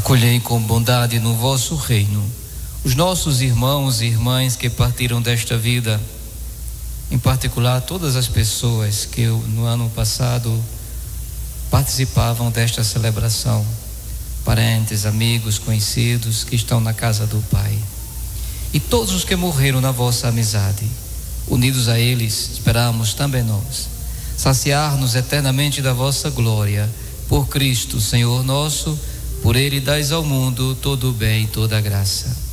Acolhei com bondade no vosso reino os nossos irmãos e irmãs que partiram desta vida, em particular todas as pessoas que no ano passado participavam desta celebração, parentes, amigos, conhecidos que estão na casa do Pai, e todos os que morreram na vossa amizade. Unidos a eles, esperamos também nós saciar-nos eternamente da vossa glória, por Cristo, Senhor nosso. Por Ele dais ao mundo todo o bem e toda a graça.